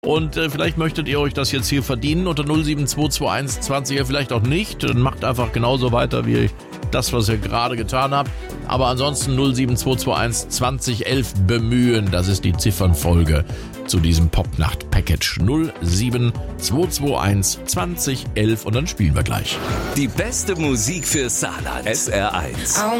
Und vielleicht möchtet ihr euch das jetzt hier verdienen unter 07221 20, vielleicht auch nicht. Dann macht einfach genauso weiter wie das, was ihr gerade getan habt. Aber ansonsten 07221 2011 bemühen. Das ist die Ziffernfolge zu diesem Popnacht-Package 07221 2011 und dann spielen wir gleich. Die beste Musik für Saarland. SR1.